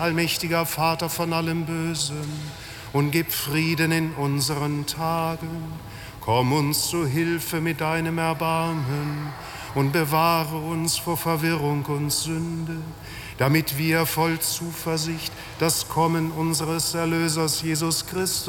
allmächtiger Vater von allem Bösen, und gib Frieden in unseren Tagen. Komm uns zu Hilfe mit deinem Erbarmen und bewahre uns vor Verwirrung und Sünde, damit wir voll Zuversicht das Kommen unseres Erlösers Jesus Christus